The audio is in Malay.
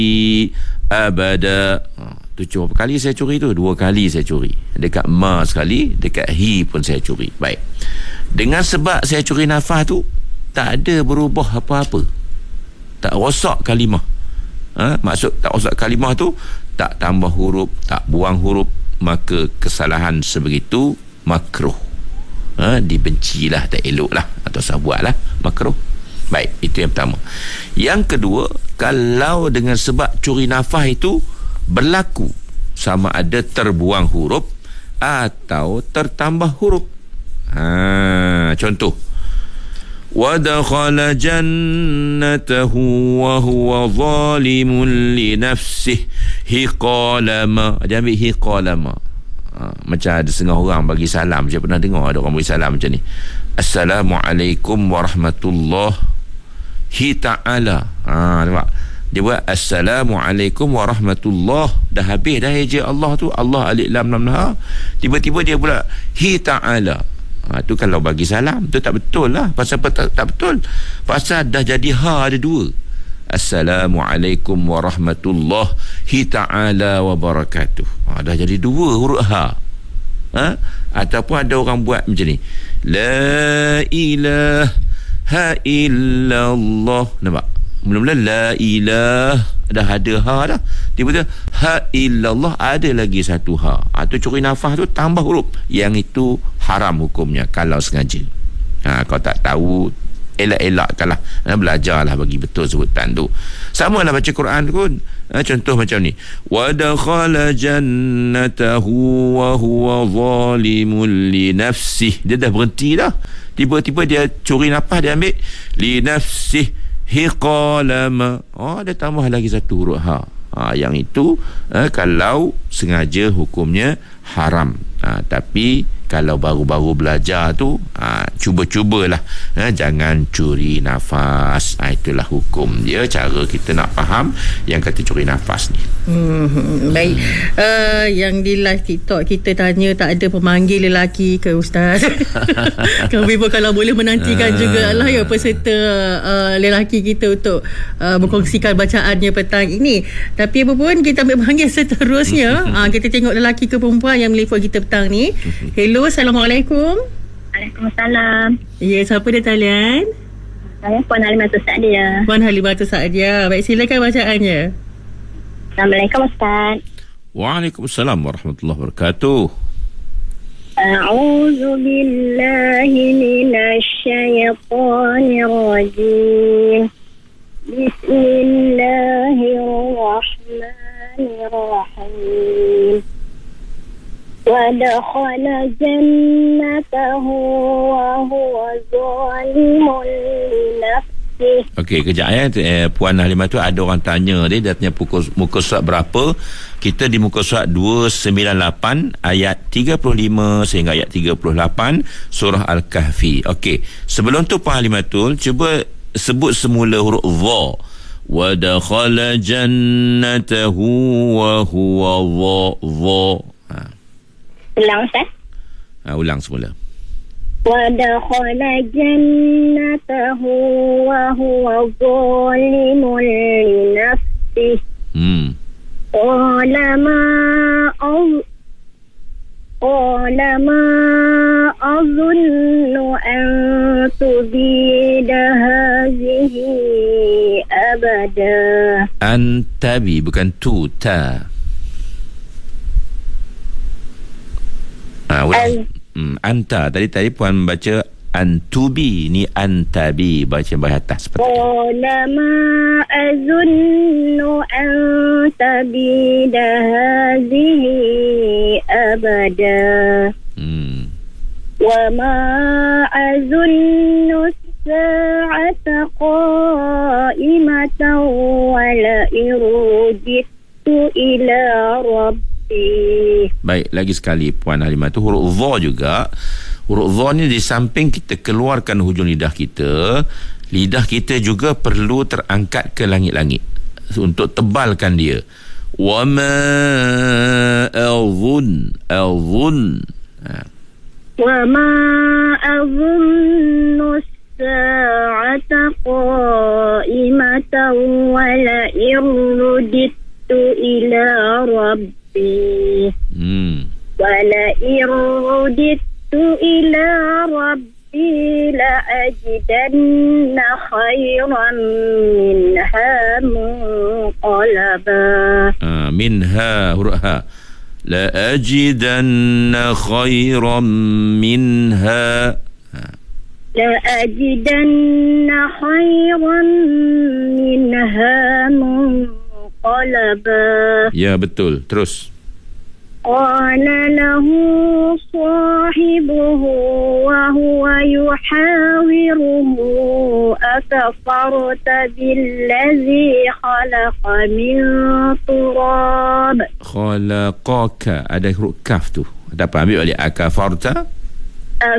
abada. Tu berapa kali saya curi tu? 2 kali saya curi. Dekat ma sekali, dekat hi pun saya curi. Baik. Dengan sebab saya curi nafas tu, tak ada berubah apa-apa. Tak rosak kalimah. Maksud tak rosak kalimah tu, tak tambah huruf, tak buang huruf, maka kesalahan sebegitu makruh. Dibencilah, tak eloklah, atau sabuatlah, makruh. Baik, itu yang pertama. Yang kedua, kalau dengan sebab curi nafas itu berlaku sama ada terbuang huruf atau tertambah huruf. Contoh, wa dakhala jannatahu wa huwa zalimun li nafsihi qala ma. Dia ambil hi qala ma. Macam ada setengah orang bagi salam. Saya pernah dengar ada orang bagi salam macam ni. Assalamualaikum warahmatullahi ta'ala. Nampak? Dia buat Assalamualaikum warahmatullahi. Dah habis dah eja Allah tu, Allah alif lam lam ha. Tiba-tiba dia pula hi ta'ala. Tu kalau bagi salam tu tak betul lah. Pasal apa tak betul? Pasal dah jadi ha ada 2. Assalamualaikum warahmatullahi ta'ala wabarakatuh. Dah jadi 2 huruf ha. Ataupun ada orang buat macam ni, la ilaha illallah. Nampak? Mula-mula la ilah dah ada ha dah, tiba-tiba ha illallah ada lagi satu ha. Tu curi nafas tu tambah huruf. Yang itu haram hukumnya kalau sengaja. Kau tak tahu, elak-elakkanlah, belajarlah bagi betul sebutan tu. Sama lah baca Quran pun. Contoh macam ni, wa dakhala jannatahu wa huwa zalimun li nafsihi. Dia dah berhenti dah, tiba-tiba dia curi nafas, dia ambil li nafsihi qala ma. Dia tambah lagi satu huruf ha. Yang itu kalau sengaja hukumnya haram. Tapi kalau baru-baru belajar tu, cuba-cubalah jangan curi nafas. Itulah hukum dia, cara kita nak faham yang kata curi nafas ni. Baik. Yang di live TikTok kita tanya tak ada pemanggil lelaki ke Ustaz? Kami pun kalau boleh menantikan juga lah ya peserta lelaki kita untuk berkongsikan bacaannya petang ini. Tapi apa pun kita ambil panggil seterusnya. Kita tengok lelaki ke perempuan yang meliput kita petang ni. Hello, Assalamualaikum. Waalaikumsalam. Ya, siapa dia talian? Saya Puan Halimatul Sa'dia. Puan Halimatul Sa'dia. Baik, silakan bacaannya. Assalamualaikum Ustaz. Waalaikumsalam warahmatullahi wabarakatuh. A'udzu billahi minasy syaithanir rajim. Bismillahirrahmanirrahim. وَدَخَلَ جَنَّتَهُ وَهُوَ ظَالِمٌ لِنَفْسِهِ. Okey, kejap Puan Halimah tu ada orang tanya dia tanya muka surat berapa. Kita di muka surat 298 ayat 35 sehingga ayat 38 surah Al-Kahfi. Okey, sebelum tu Puan Halimah tu cuba sebut semula huruf dha. Wa dakhala jannatahu wa huwa dha. Ulang Ustaz. Ulang semula. Wa dakhala jannatahu wa huwa zalimun li nafsihi. Qala ma azunnu an tubida hadhihi abada. Antabi bukan tu ta. Anta tadi Puan baca antubi, ni antabi baca bahasa atas seperti qala ma azunnu an tabida hadhihi abada wa ma azunnu sa'ata qa'imatan wa la irjitu ila rabbi. Baik, lagi sekali Puan Halimah tu huruf dha juga. Huruf dha ni di samping kita keluarkan hujung lidah kita juga perlu terangkat ke langit-langit untuk tebalkan dia. Wa ma azun wa ma azunnu الساعة قائمة ولئن رددت إلى ربي إلى ربي لأجدن خيرا منها منقلبا. منها هرها لأجدن خيرا منها منقلبا. Ya, betul. Terus. قال له صاحبه وهو يحاوره أكفرت بالذي خلق من تراب. Khalaqaka, ada huruf kaf tu. Dapat ambil balik akafarta.